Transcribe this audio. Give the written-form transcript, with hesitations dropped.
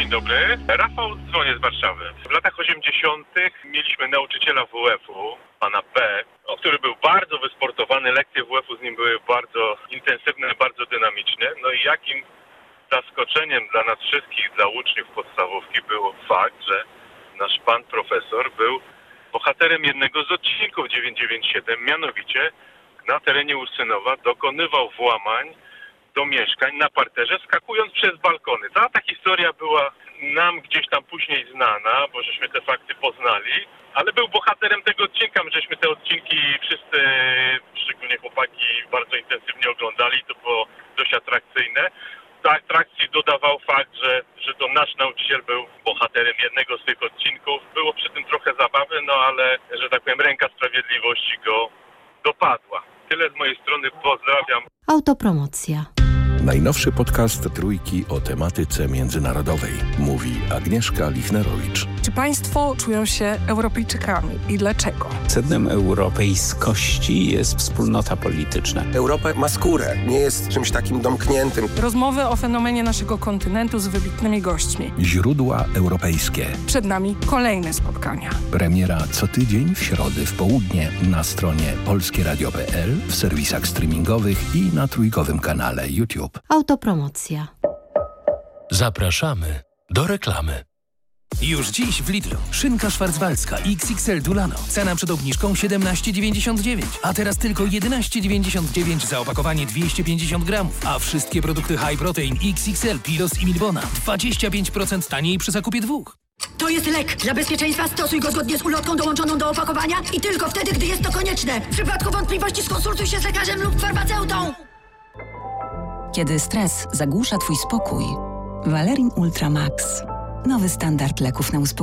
Dzień dobry. Rafał, dzwonię z Warszawy. W latach 80. mieliśmy nauczyciela WF-u, pana B, który był bardzo wysportowany. Lekcje WF-u z nim były bardzo intensywne, bardzo dynamiczne. No i jakim zaskoczeniem dla nas wszystkich, dla uczniów podstawówki był fakt, że nasz pan profesor był bohaterem jednego z odcinków 997, mianowicie na terenie Ursynowa dokonywał włamań do mieszkań na parterze, skakując przez balkony. Cała ta historia była nam gdzieś tam później znana, bo żeśmy te fakty poznali, ale był bohaterem tego odcinka. My żeśmy te odcinki wszyscy, szczególnie chłopaki, bardzo intensywnie oglądali. To było dość atrakcyjne. Do atrakcji dodawał fakt, że to nasz nauczyciel był bohaterem jednego z tych odcinków. Było przy tym trochę zabawy, no ale, że tak powiem, ręka sprawiedliwości go dopadła. Tyle z mojej strony, pozdrawiam. Autopromocja. Najnowszy podcast Trójki o tematyce międzynarodowej. Mówi Agnieszka Lichnerowicz. Czy państwo czują się Europejczykami i dlaczego? Sednem europejskości jest wspólnota polityczna. Europa ma skórę, nie jest czymś takim domkniętym. Rozmowy o fenomenie naszego kontynentu z wybitnymi gośćmi. Źródła europejskie. Przed nami kolejne spotkania. Premiera co tydzień w środę w południe na stronie polskieradio.pl, w serwisach streamingowych i na trójkowym kanale YouTube. Autopromocja. Zapraszamy do reklamy. Już dziś w Lidlu. Szynka szwarcwaldzka XXL Dulano. Cena przed obniżką 17,99. A teraz tylko 11,99 za opakowanie 250 gramów. A wszystkie produkty High Protein XXL, Pilos i Milbona 25% taniej przy zakupie dwóch. To jest lek. Dla bezpieczeństwa stosuj go zgodnie z ulotką dołączoną do opakowania i tylko wtedy, gdy jest to konieczne. W przypadku wątpliwości skonsultuj się z lekarzem lub farmaceutą. Kiedy stres zagłusza twój spokój, Valerin Ultra Max. Nowy standard leków na uspokojenie.